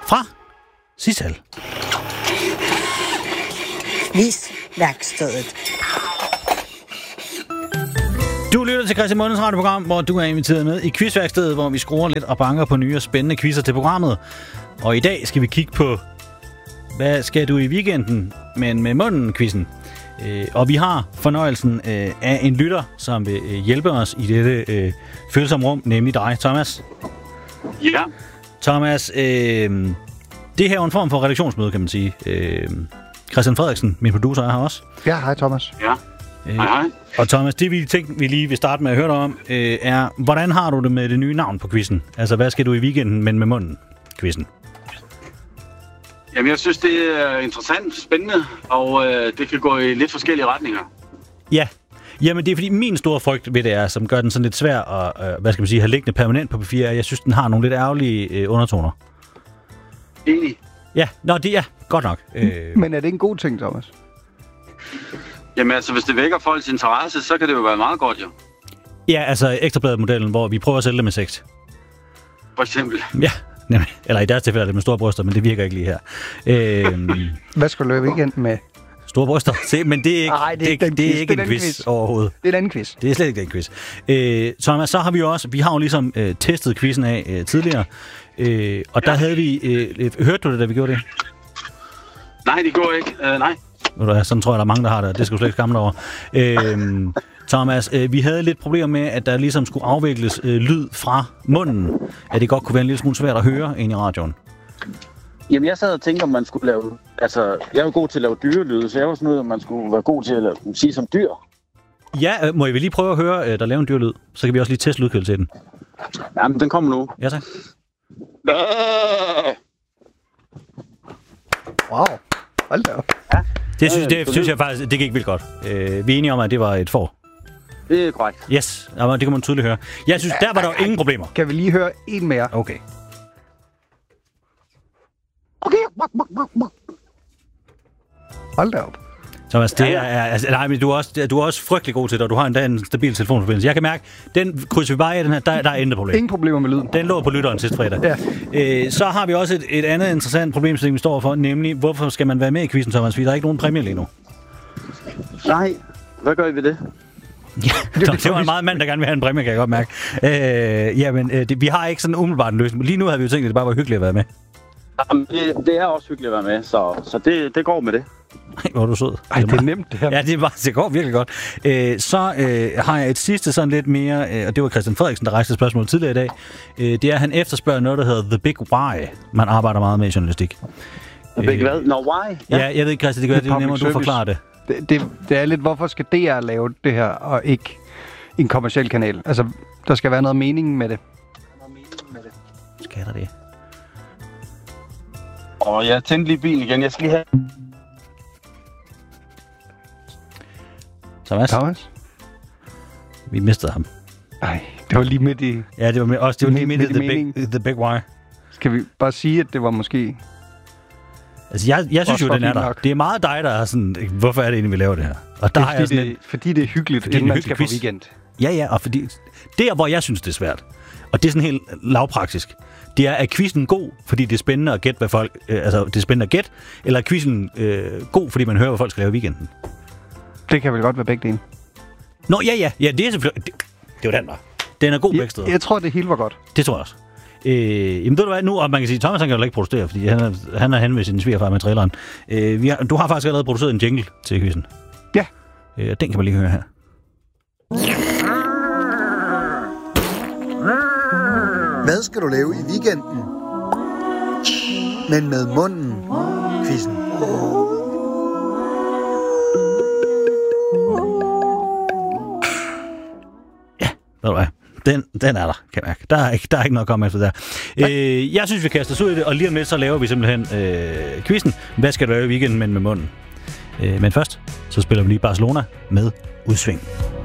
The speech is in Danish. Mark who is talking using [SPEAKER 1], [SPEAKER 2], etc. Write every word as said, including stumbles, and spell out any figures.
[SPEAKER 1] fra Sissel.
[SPEAKER 2] Quizværkstedet.
[SPEAKER 1] Du lytter til Christian Mundens radioprogram, hvor du er inviteret med i Quizværkstedet, hvor vi skruer lidt og banker på nye og spændende quizzer til programmet. Og i dag skal vi kigge på, hvad skal du i weekenden, men med munden-quizzen. Øh, og vi har fornøjelsen øh, af en lytter, som vil øh, hjælpe os i dette øh, følsomme rum, nemlig dig, Thomas.
[SPEAKER 3] Ja.
[SPEAKER 1] Thomas, øh, det her er en form for redaktionsmøde, kan man sige. Øh, Christian Frederiksen, min producer, er her også.
[SPEAKER 4] Ja, hej Thomas.
[SPEAKER 3] Ja.
[SPEAKER 1] Øh,
[SPEAKER 3] hej, hej.
[SPEAKER 1] Og Thomas, det vi tænkte, vi lige vil starte med at høre dig om, øh, er, hvordan har du det med det nye navn på quizzen? Altså, hvad skal du i weekenden, men med munden-quizzen?
[SPEAKER 3] Jamen, jeg synes, det er interessant, spændende, og øh, det kan gå i lidt forskellige retninger.
[SPEAKER 1] Ja. Jamen, det er fordi, min store frygt ved det er, som gør den sådan lidt svær at, øh, hvad skal man sige, have liggende permanent på papir, er, jeg synes, den har nogle lidt ærgerlige øh, undertoner.
[SPEAKER 3] Enig.
[SPEAKER 1] Ja, nå, det er godt nok. Øh...
[SPEAKER 4] Men er det en god ting, Thomas?
[SPEAKER 3] Jamen, altså, hvis det vækker folks interesse, så kan det jo være meget godt, jo.
[SPEAKER 1] Ja, altså Ekstrabladet-modellen, hvor vi prøver at sælge det med sex.
[SPEAKER 3] For eksempel.
[SPEAKER 1] Ja, nemlig. Eller i deres tilfælde er det med store bryster, men det virker ikke lige her. Øh...
[SPEAKER 4] Hvad skal du løbe weekend med?
[SPEAKER 1] Store bryster. Se, men det er ikke,
[SPEAKER 4] Ej, det er
[SPEAKER 1] det,
[SPEAKER 4] ikke,
[SPEAKER 1] det er ikke
[SPEAKER 4] det er
[SPEAKER 1] en quiz, quiz overhovedet.
[SPEAKER 4] Det er en anden quiz.
[SPEAKER 1] Det er slet ikke den quiz. Øh, Thomas, så har vi jo også, vi har jo ligesom øh, testet quizzen af øh, tidligere, øh, og der ja. havde vi, øh, hørte du det, da vi gjorde det?
[SPEAKER 3] Nej, det går ikke. Uh, nej.
[SPEAKER 1] Sådan tror jeg, der er mange, der har det. Det skal du slet ikke skamme dig over. Øh, Thomas, øh, vi havde lidt problemer med, at der ligesom skulle afvikles øh, lyd fra munden. At det godt kunne være en lille smule svært at høre ind i radioen.
[SPEAKER 5] Jamen, jeg sad og tænkte, om man skulle lave... Altså, jeg er jo god til at lave dyrelyde, så jeg var sådan noget, om man skulle være god til at lave, sige som dyr.
[SPEAKER 1] Ja, øh, må jeg lige prøve at høre, øh, der laver en dyrlyd? Så kan vi også lige teste lydkvaliteten.
[SPEAKER 5] Jamen, den kommer nu.
[SPEAKER 1] Ja, tak.
[SPEAKER 4] Wow. Hold da op.
[SPEAKER 5] Ja.
[SPEAKER 1] Det synes, det, synes jeg faktisk, det gik vildt godt. Øh, vi er enige om, at det var et får.
[SPEAKER 5] Det er korrekt.
[SPEAKER 1] Yes, det kan man tydeligt høre. Jeg synes, der var der jo ingen problemer.
[SPEAKER 4] Kan vi lige høre en mere?
[SPEAKER 1] Okay.
[SPEAKER 4] Okay. Hold da op.
[SPEAKER 1] Thomas, det er, altså, nej, men du er, også, du er også frygtelig god til det, og du har endda en stabil telefonforbindelse. Jeg kan mærke, den krydser vi bare af, den her, der, der er intet problem.
[SPEAKER 4] Ingen problemer med lyden.
[SPEAKER 1] Den lå på lytteren sidste fredag. Ja. Øh, så har vi også et, et andet interessant problem, som vi står for, nemlig, hvorfor skal man være med i quizzen, Thomas? Fordi der er ikke nogen præmie lige nu.
[SPEAKER 5] Nej, hvad gør I ved det?
[SPEAKER 1] Ja, det, det var en meget mand, der gerne vil have en præmie, kan jeg godt mærke. Øh, jamen, øh, det, vi har ikke sådan umiddelbart en løsning. Lige nu havde vi jo tænkt, at det bare var hyggeligt at være med.
[SPEAKER 5] Jamen, det, det er også hyggeligt at være med, så, så det, det går med det.
[SPEAKER 1] Ej, hvor er du sød.
[SPEAKER 4] Ej, det er nemt det her.
[SPEAKER 1] Ja, det, er bare, det går virkelig godt. Øh, så øh, har jeg et sidste sådan lidt mere, øh, og det var Christian Frederiksen, der rejste spørgsmål tidligere i dag. Øh, det er, at han efterspørger noget, der hedder The Big Why. Man arbejder meget med i journalistik.
[SPEAKER 5] The Big hvad? No, why?
[SPEAKER 1] Ja. ja, jeg ved ikke, Christian, det gør det, det er nemmere, at du forklarer det.
[SPEAKER 4] Det, det. Det er lidt, hvorfor skal D R lave det her, og ikke en kommerciel kanal? Altså, der skal være noget mening med det.
[SPEAKER 5] Noget mening med det.
[SPEAKER 1] Skal der det?
[SPEAKER 5] Og jeg tændte lige bilen igen. Jeg skal lige have...
[SPEAKER 1] Thomas?
[SPEAKER 4] Thomas?
[SPEAKER 1] Vi mistede ham.
[SPEAKER 4] Nej, det var lige midt i...
[SPEAKER 1] Ja, det var med, også det var lige midt, midt i the big, the big Why.
[SPEAKER 4] Skal vi bare sige, at det var måske...
[SPEAKER 1] Altså, jeg, jeg synes jo, den er der. Nok. Det er meget dig, der er sådan, hvorfor er det egentlig, vi laver det her? Og der
[SPEAKER 4] det er,
[SPEAKER 1] har jeg sådan
[SPEAKER 4] det,
[SPEAKER 1] et,
[SPEAKER 4] fordi det er hyggeligt,
[SPEAKER 1] fordi
[SPEAKER 4] inden
[SPEAKER 1] det er
[SPEAKER 4] man skal på weekend.
[SPEAKER 1] Ja, ja, og fordi... Der, hvor jeg synes, det er svært, og det er sådan helt lavpraktisk, det er, er quizzen god, fordi det er spændende at gætte, hvad folk... Øh, altså, det er spændende at gætte, eller er quizzen øh, god, fordi man hører, hvad folk skal lave i weekenden?
[SPEAKER 4] Det kan vel godt være begge dele.
[SPEAKER 1] Nå, ja, ja, ja, det er selvfølgelig... Det, det var den, var. Den er god begge steder.
[SPEAKER 4] Jeg, jeg tror, det hele var godt.
[SPEAKER 1] Det tror jeg også. Øh, jamen, ved du hvad, nu, og man kan sige, Thomas han kan jo ikke producere, fordi han er, han er hen med sin svigerfar med traileren. Øh, vi har, du har faktisk allerede produceret en jingle til quizzen.
[SPEAKER 4] Ja.
[SPEAKER 1] Øh, den kan man lige høre her.
[SPEAKER 2] Hvad skal du lave i weekenden? Men med munden, quizzen.
[SPEAKER 1] Ja, ved du hvad. Den, den er der, kan jeg mærke. Der er ikke, der er ikke noget at komme efter der. Øh, jeg synes, vi kaster os ud i det, og lige om lidt, så laver vi simpelthen øh, quizzen. Hvad skal du lave i weekenden, men med munden? Øh, men først, så spiller vi lige Barcelona med Udsving.